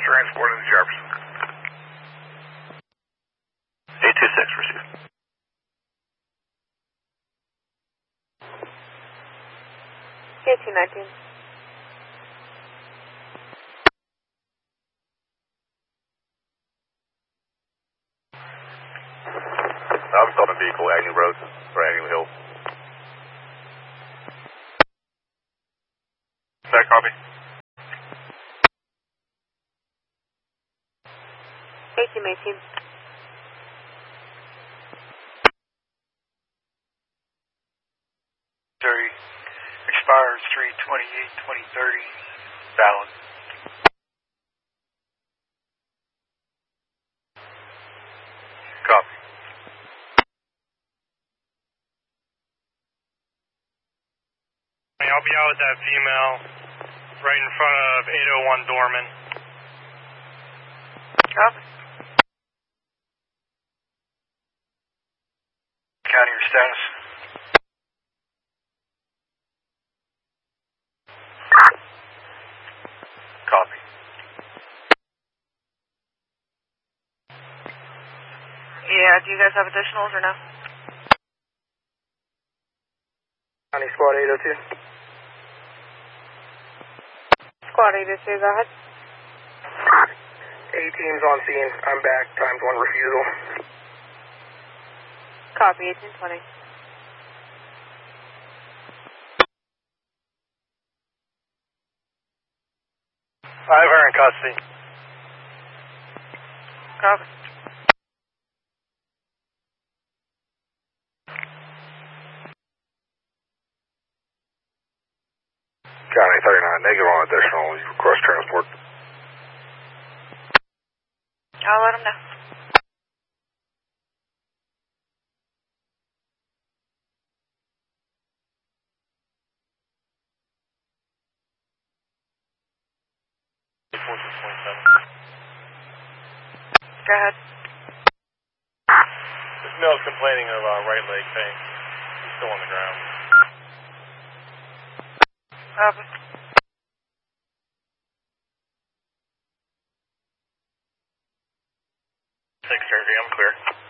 transport into Jefferson. 826, receive. KT-19. I'm stopping vehicle, Agnew Road, or Agnew Hill. That copy? KT-18. Terry expires 3/28/2030. Valid. Copy. I'll be out with that female right in front of 801 Dorman. Copy. County, your status? Copy. Yeah, do you guys have additionals or no? County Squad 802. Squad 802, go ahead. A team's on scene. I'm back. Times 1 refusal. Copy, 1820. I have her in custody. Copy. County 39, negative on additional. You request transport. I'll let them know. Go ahead. This male's complaining of right leg pain. He's still on the ground. Copy. 630, I'm clear.